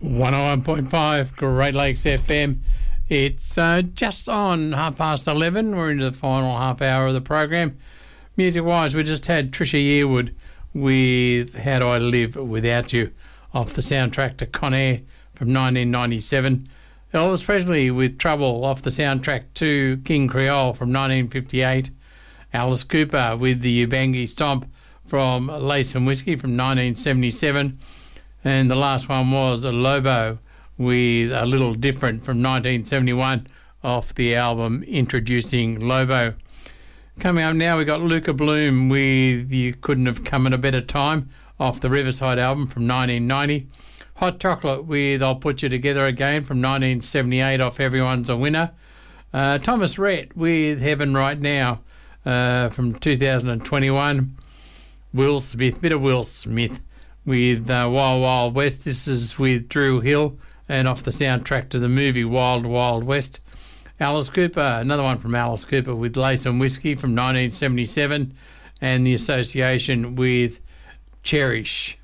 101.5 Great Lakes FM. It's just on 11:30. We're into the final half hour of the program. Music-wise, we just had Trisha Yearwood with How Do I Live Without You off the soundtrack to Con Air from 1997. Elvis Presley with Trouble off the soundtrack to King Creole from 1958. Alice Cooper with the Ubangi Stomp from Lace and Whiskey from 1977. And the last one was a Lobo with A Little Different from 1971 off the album Introducing Lobo. Coming up now, we got Luca Bloom with You Couldn't Have Come at a Better Time off the Riverside album from 1990. Hot Chocolate with I'll Put You Together Again from 1978 off Everyone's a Winner. Thomas Rhett with Heaven Right Now from 2021. Will Smith, bit of Will Smith with Wild Wild West. This is with Drew Hill and off the soundtrack to the movie Wild Wild West. Alice Cooper, another one from Alice Cooper with Lace and Whiskey from 1977, and the association with Cherish.